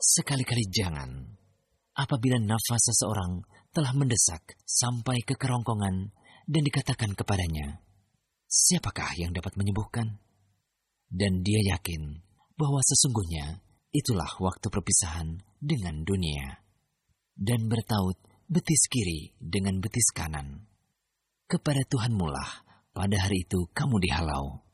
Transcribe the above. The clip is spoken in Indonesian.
Sekali-kali jangan. Apabila nafas seseorang telah mendesak sampai ke kerongkongan dan dikatakan kepadanya, siapakah yang dapat menyembuhkan? Dan dia yakin bahwa sesungguhnya itulah waktu perpisahan dengan dunia. Dan bertaut betis kiri dengan betis kanan. Kepada Tuhanmulah pada hari itu kamu dihalau.